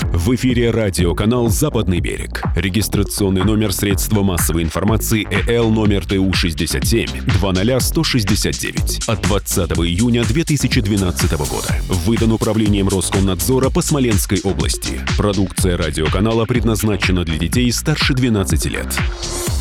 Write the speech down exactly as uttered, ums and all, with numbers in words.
В эфире радиоканал «Западный берег». Регистрационный номер средства массовой информации ЭЛ номер Т У шестьдесят семь двадцать сто шестьдесят девять от двадцатого июня две тысячи двенадцатого года. Выдан управлением Роскомнадзора по Смоленской области. Продукция радиоканала предназначена для детей старше двенадцати лет.